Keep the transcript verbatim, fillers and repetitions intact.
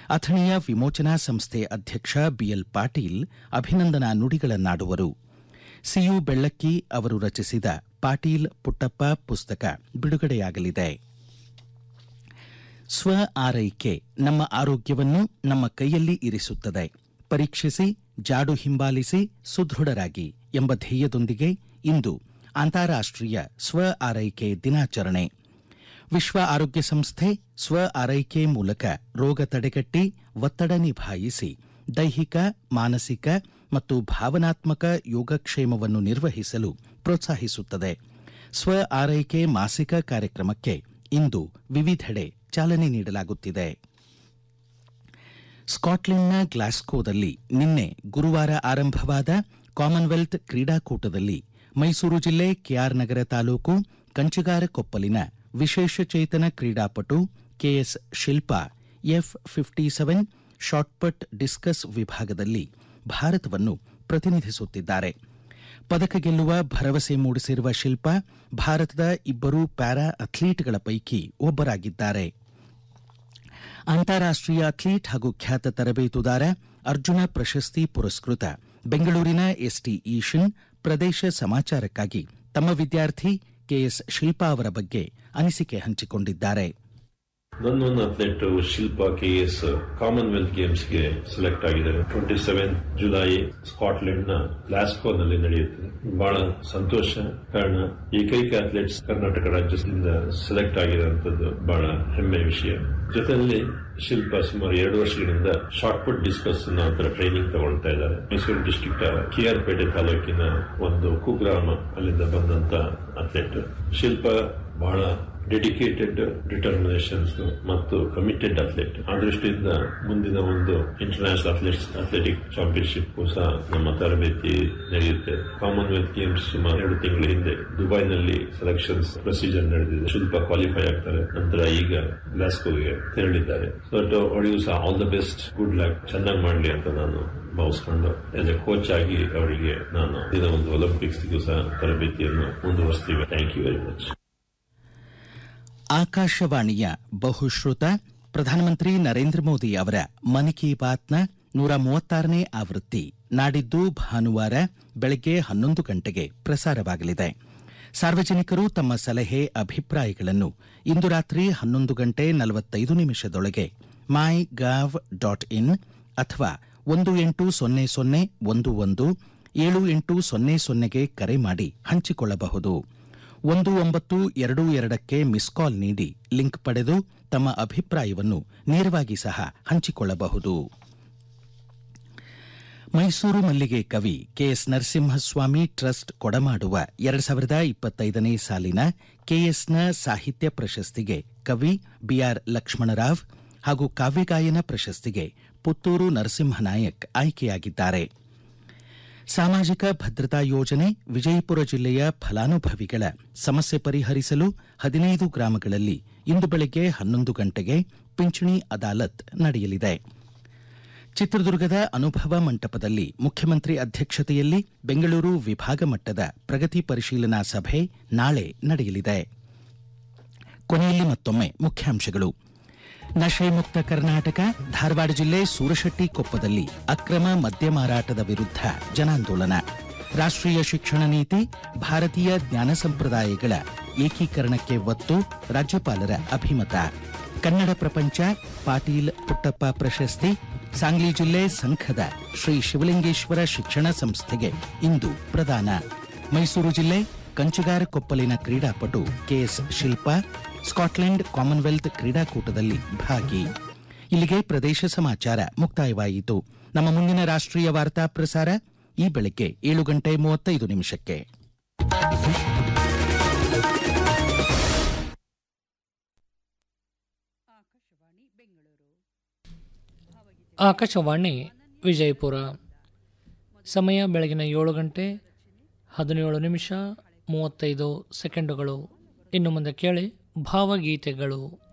ಅಥಣಿಯ ವಿಮೋಚನಾ ಸಂಸ್ಥೆ ಅಧ್ಯಕ್ಷ ಬಿಎಲ್ ಪಾಟೀಲ್ ಅಭಿನಂದನಾ ನುಡಿಗಳನ್ನಾಡುವರು. ಸಿಯು ಬೆಳ್ಳಕ್ಕಿ ಅವರು ರಚಿಸಿದ ಪಾಟೀಲ್ ಪುಟ್ಟಪ್ಪ ಪುಸ್ತಕ ಬಿಡುಗಡೆಯಾಗಲಿದೆ. ಸ್ವ ಆರೈಕೆ ನಮ್ಮ ಆರೋಗ್ಯವನ್ನು ನಮ್ಮ ಕೈಯಲ್ಲಿ ಇರಿಸುತ್ತದೆ. ಪರೀಕ್ಷಿಸಿ, ಜಾಡು ಹಿಂಬಾಲಿಸಿ, ಸುದೃಢರಾಗಿ ಎಂಬ ಧ್ಯೇಯದೊಂದಿಗೆ ಇಂದು ಅಂತಾರಾಷ್ಟ್ರೀಯ ಸ್ವ ಆರೈಕೆ ದಿನಾಚರಣೆ. ವಿಶ್ವ ಆರೋಗ್ಯ ಸಂಸ್ಥೆ ಸ್ವ ಆರೈಕೆ ಮೂಲಕ ರೋಗ ತಡೆಗಟ್ಟಿ, ಒತ್ತಡ ನಿಭಾಯಿಸಿ, ದೈಹಿಕ, ಮಾನಸಿಕ ಮತ್ತು ಭಾವನಾತ್ಮಕ ಯೋಗಕ್ಷೇಮವನ್ನು ನಿರ್ವಹಿಸಲು ಪ್ರೋತ್ಸಾಹಿಸುತ್ತದೆ. ಸ್ವ ಆರೈಕೆ ಮಾಸಿಕ ಕಾರ್ಯಕ್ರಮಕ್ಕೆ ಇಂದು ವಿವಿಧೆಡೆ ಚಾಲನೆ ನೀಡಲಾಗುತ್ತಿದೆ. ಸ್ಕಾಟ್ಲೆಂಡ್ನ ಗ್ಲಾಸ್ಕೋದಲ್ಲಿ ನಿನ್ನೆ ಗುರುವಾರ ಆರಂಭವಾದ ಕಾಮನ್ವೆಲ್ತ್ ಕ್ರೀಡಾಕೂಟದಲ್ಲಿ ಮೈಸೂರು ಜಿಲ್ಲೆ ಕೆಆರ್ ನಗರ ತಾಲೂಕು ಕಂಚಿಗಾರಕೊಪ್ಪಲಿನ ವಿಶೇಷಚೇತನ ಕ್ರೀಡಾಪಟು KS Shilpa F fifty seven shot put discuss ವಿಭಾಗದಲ್ಲಿ ಭಾರತವನ್ನು ಪ್ರತಿನಿಧಿಸುತ್ತಿದ್ದಾರೆ. ಪದಕ ಗೆಲ್ಲುವ ಭರವಸೆ ಮೂಡಿಸಿರುವ ಶಿಲ್ಪಾ ಭಾರತದ ಇಬ್ಬರು ಪ್ಯಾರಾ ಅಥ್ಲೀಟ್ಗಳ ಪೈಕಿ ಒಬ್ಬರಾಗಿದ್ದಾರೆ. ಅಂತಾರಾಷ್ಟ್ರೀಯ ಅಥ್ಲೀಟ್ ಹಾಗೂ ಖ್ಯಾತ ತರಬೇತುದಾರ, ಅರ್ಜುನ ಪ್ರಶಸ್ತಿ ಪುರಸ್ಕೃತ ಬೆಂಗಳೂರಿನ ಎಸ್ಟಿ ಈಶನ್ ಪ್ರದೇಶ ಸಮಾಚಾರಕ್ಕಾಗಿ ತಮ್ಮ ವಿದ್ಯಾರ್ಥಿ ಕೆಎಸ್ ಶಿಲ್ಪಾ ಅವರ ಬಗ್ಗೆ ಅನಿಸಿಕೆ ಹಂಚಿಕೊಂಡಿದ್ದಾರೆ. ನನ್ನೊಂದು athlete Shilpa KS Commonwealth ಗೇಮ್ಸ್ಗೆ select ಆಗಿದ್ದಾರೆ. ಟ್ವೆಂಟಿ ಸೆವೆನ್ ಜುಲೈ ಸ್ಕಾಟ್ಲೆಂಡ್ ನ ಗ್ಲಾಸ್ಕೋನಲ್ಲಿ ನಡೆಯುತ್ತದೆ. ಬಹಳ ಸಂತೋಷ, ಕಾರಣ ಏಕೈಕ ಅಥ್ಲೆಟ್ಸ್ ಕರ್ನಾಟಕ ರಾಜ್ಯದಿಂದ ಸೆಲೆಕ್ಟ್ ಆಗಿರುವಂತದ್ದು ಬಹಳ ಹೆಮ್ಮೆ ವಿಷಯ. ಜೊತೆಯಲ್ಲಿ ಶಿಲ್ಪಾ ಸುಮಾರು ಎರಡು ವರ್ಷಗಳಿಂದ ಶಾರ್ಟ್ ಪುಟ್ ಡಿಸ್ಕಸ್ ನಂತರ ಟ್ರೈನಿಂಗ್ ತಗೊಳ್ತಾ ಇದ್ದಾರೆ. ಮೈಸೂರು ಡಿಸ್ಟ್ರಿಕ್ಟ್ ಕೆಆರ್ ಪೇಟೆ ತಾಲೂಕಿನ ಒಂದು ಕುಗ್ರಾಮ, ಅಲ್ಲಿಂದ ಬಂದಂತ ಅಥ್ಲೆಟ್ ಶಿಲ್ಪಾ ಬಹಳ ಡೆಡಿಕೇಟೆಡ್, ಡಿಟರ್ಮಿನೇಷನ್ಸ್ ಮತ್ತು ಕಮಿಟೆಡ್ ಅಥ್ಲೆಟ್. ಆ ದೃಷ್ಟಿಯಿಂದ ಮುಂದಿನ ಒಂದು ಇಂಟರ್ನ್ಯಾಷನಲ್ ಅಥ್ಲೆಟ್ಸ್ ಅಥ್ಲೆಟಿಕ್ ಚಾಂಪಿಯನ್ಶಿಪ್ ಸಹ ನಮ್ಮ ತರಬೇತಿ ನಡೆಯುತ್ತೆ. ಕಾಮನ್ವೆಲ್ತ್ ಗೇಮ್ಸ್ ಸುಮಾರು ಎರಡು ತಿಂಗಳ ಹಿಂದೆ ದುಬೈನಲ್ಲಿ ಸೆಲೆಕ್ಷನ್ಸ್ ಪ್ರೊಸೀಜರ್ ನಡೆದಿದೆ. ಶಿಲ್ಪ ಕ್ವಾಲಿಫೈ ಆಗ್ತಾರೆ. ನಂತರ ಈಗ ಗ್ಲಾಸ್ಕೋಗೆ ತೆರಳಿದ್ದಾರೆ. ಸೊ ಅವಳಿಗೂ ಸಹ all the best, good luck, ಚೆನ್ನಾಗಿ ಮಾಡಲಿ ಅಂತ ನಾನು ಭಾವಿಸ್ಕೊಂಡು ಆಸ್ ಎ ಕೋಚ್ ಆಗಿ ಅವರಿಗೆ ನಾನು ದಿನ ಒಂದು ಒಲಿಂಪಿಕ್ಸ್ಗೂ ಸಹ ತರಬೇತಿಯನ್ನು ಮುಂದುವರಿಸ್ತೀವಿ. Thank you very much. ಆಕಾಶವಾಣಿಯ ಬಹುಶ್ರುತ ಪ್ರಧಾನಮಂತ್ರಿ ನರೇಂದ್ರ ಮೋದಿ ಅವರ ಮನ್ ಕಿ ಬಾತ್ನ ನೂರ ಮೂವತ್ತಾರನೇ ಆವೃತ್ತಿ ನಾಡಿದ್ದು ಭಾನುವಾರ ಬೆಳಗ್ಗೆ ಹನ್ನೊಂದು ಗಂಟೆಗೆ ಪ್ರಸಾರವಾಗಲಿದೆ. ಸಾರ್ವಜನಿಕರು ತಮ್ಮ ಸಲಹೆ, ಅಭಿಪ್ರಾಯಗಳನ್ನು ಇಂದು ರಾತ್ರಿ ಹನ್ನೊಂದು ಗಂಟೆ ನಲವತ್ತೈದು ನಿಮಿಷದೊಳಗೆ ಮೈ ಗಾವ್ ಡಾಟ್ ಇನ್ ಅಥವಾ ಒಂದು ಎಂಟು ಸೊನ್ನೆ ಸೊನ್ನೆ ಒಂದು ಒಂದು ಏಳು ಎಂಟು ಸೊನ್ನೆ ಸೊನ್ನೆಗೆ ಕರೆ ಮಾಡಿ ಹಂಚಿಕೊಳ್ಳಬಹುದು. ಒಂದು ಒಂಬತ್ತು ಎರಡು ಎರಡಕ್ಕೆ ಮಿಸ್ ಕಾಲ್ ನೀಡಿ ಲಿಂಕ್ ಪಡೆದು ತಮ್ಮ ಅಭಿಪ್ರಾಯವನ್ನು ನೇರವಾಗಿ ಸಹ ಹಂಚಿಕೊಳ್ಳಬಹುದು. ಮೈಸೂರು ಮಲ್ಲಿಗೆ ಕವಿ ಕೆಎಸ್ ನರಸಿಂಹಸ್ವಾಮಿ ಟ್ರಸ್ಟ್ ಕೊಡಮಾಡುವ ಎರಡು ಸಾವಿರದ ಇಪ್ಪತ್ತೈದನೇ ಸಾಲಿನ ಕೆಎಸ್ನ ಸಾಹಿತ್ಯ ಪ್ರಶಸ್ತಿಗೆ ಕವಿ ಬಿಆರ್ ಲಕ್ಷ್ಮಣರಾವ್ ಹಾಗೂ ಕಾವ್ಯಗಾಯನ ಪ್ರಶಸ್ತಿಗೆ ಪುತ್ತೂರು ನರಸಿಂಹನಾಯಕ್ ಆಯ್ಕೆಯಾಗಿದ್ದಾರೆ. ಸಾಮಾಜಿಕ ಭದ್ರತಾ ಯೋಜನೆ ವಿಜಯಪುರ ಜಿಲ್ಲೆಯ ಫಲಾನುಭವಿಗಳ ಸಮಸ್ಯೆ ಪರಿಹರಿಸಲು ಹದಿನೈದು ಗ್ರಾಮಗಳಲ್ಲಿ ಇಂದು ಬೆಳಗ್ಗೆ ಹನ್ನೊಂದು ಗಂಟೆಗೆ ಪಿಂಚಣಿ ಅದಾಲತ್ ನಡೆಯಲಿದೆ. ಚಿತ್ರದುರ್ಗದ ಅನುಭವ ಮಂಟಪದಲ್ಲಿ ಮುಖ್ಯಮಂತ್ರಿ ಅಧ್ಯಕ್ಷತೆಯಲ್ಲಿ ಬೆಂಗಳೂರು ವಿಭಾಗ ಮಟ್ಟದ ಪ್ರಗತಿ ಪರಿಶೀಲನಾ ಸಭೆ ನಾಳೆ ನಡೆಯಲಿದೆ. ಕೊನೆಯಲ್ಲಿ ಮತ್ತೊಮ್ಮೆ ಮುಖ್ಯಾಂಶಗಳು. ನಶೆ ಮುಕ್ತ ಕರ್ನಾಟಕ, ಧಾರವಾಡ ಜಿಲ್ಲೆ ಸೂರಶೆಟ್ಟಿ ಕೊಪ್ಪದಲ್ಲಿ ಅಕ್ರಮ ಮದ್ಯ ಮಾರಾಟದ ವಿರುದ್ಧ ಜನಾಂದೋಲನ. ರಾಷ್ಟ್ರೀಯ ಶಿಕ್ಷಣ ನೀತಿ, ಭಾರತೀಯ ಜ್ಞಾನ ಸಂಪ್ರದಾಯಗಳ ಏಕೀಕರಣಕ್ಕೆ ಒತ್ತು, ರಾಜ್ಯಪಾಲರ ಅಭಿಮತ. ಕನ್ನಡ ಪ್ರಪಂಚ ಪಾಟೀಲ್ ಪುಟ್ಟಪ್ಪ ಪ್ರಶಸ್ತಿ ಸಾಂಗ್ಲಿ ಜಿಲ್ಲೆ ಸಂಖದ ಶ್ರೀ ಶಿವಲಿಂಗೇಶ್ವರ ಶಿಕ್ಷಣ ಸಂಸ್ಥೆಗೆ ಇಂದು ಪ್ರದಾನ. ಮೈಸೂರು ಜಿಲ್ಲೆ ಕಂಚಿಗಾರಕೊಪ್ಪಲಿನ ಕ್ರೀಡಾಪಟು ಕೆಎಸ್ ಶಿಲ್ಪಾ ಸ್ಕಾಟ್ಲೆಂಡ್ ಕಾಮನ್ವೆಲ್ತ್ ಕ್ರೀಡಾಕೂಟದಲ್ಲಿ ಭಾಗಿ. ಇಲ್ಲಿಗೆ ಪ್ರದೇಶ ಸಮಾಚಾರ ಮುಕ್ತಾಯವಾಯಿತು. ನಮ್ಮ ಮುಂದಿನ ರಾಷ್ಟ್ರೀಯ ವಾರ್ತಾ ಪ್ರಸಾರ ಈ ಬೆಳಗ್ಗೆ ಏಳು ಗಂಟೆ ಮೂವತ್ತೈದು ನಿಮಿಷಕ್ಕೆ. ಆಕಾಶವಾಣಿ ವಿಜಯಪುರ. ಸಮಯ ಬೆಳಗಿನ ಏಳು ಗಂಟೆ ಹದಿನೇಳು ನಿಮಿಷ ಮೂವತ್ತೈದು ಸೆಕೆಂಡುಗಳು. ಇನ್ನು ಮುಂದೆ ಕೇಳಿ ಭಾವಗೀತೆಗಳು.